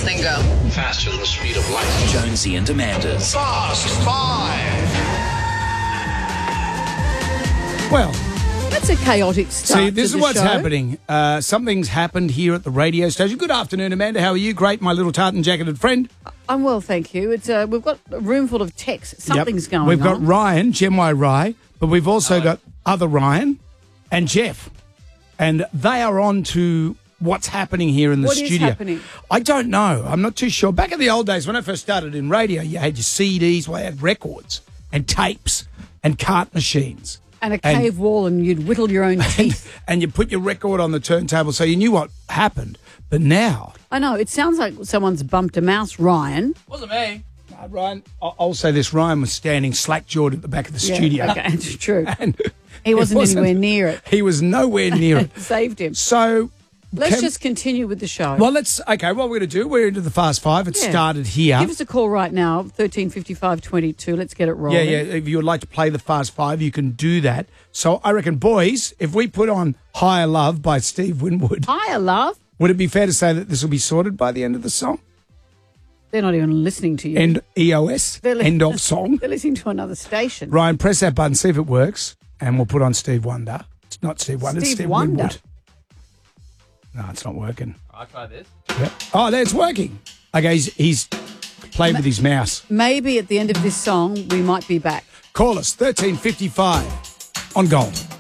thing go? Faster than the speed of light. Jonesy and Amanda's Fast Five. Well, That's a chaotic start. see, this to is the what's show. happening. Something's happened here at the radio station. Good afternoon, Amanda. How are you? Great, my little tartan-jacketed friend. I'm well, thank you. It's we've got a room full of texts. Something's going on. We've got Ryan, Gemini Rye, but we've also got other Ryan and Jeff. And they are on to what's happening here in the What is studio. happening? I don't know. I'm not too sure. Back in the old days, when I first started in radio, you had your CDs, well, you had records and tapes and cart machines. and a cave wall, and you'd whittle your own teeth. And you put your record on the turntable so you knew what happened. But now... I know, it sounds like someone's bumped a mouse, Ryan. Wasn't me. Ryan, I'll say this, Ryan was standing slack-jawed at the back of the studio. Okay, it's true. And He wasn't anywhere near it. He was nowhere near it. Saved him. So... Let's just continue with the show. Well, okay, what we're going to do, we're into the Fast Five. It started here. Give us a call right now, 135522. Let's get it rolling. Yeah. If you would like to play the Fast Five, you can do that. So I reckon, boys, if we put on Higher Love by Steve Winwood, Hiya, love. would it be fair to say that this will be sorted by the end of the song? They're not even listening to you. End EOS, end of song. They're listening to another station. Ryan, press that button, see if it works, and we'll put on Steve Wonder. It's not Steve Wonder, it's Steve Wonder. Winwood. No, it's not working. I'll try this. Yeah. Oh, there, it's working. Okay, he's playing with his mouse. Maybe at the end of this song, we might be back. Call us, 1355 on Gold.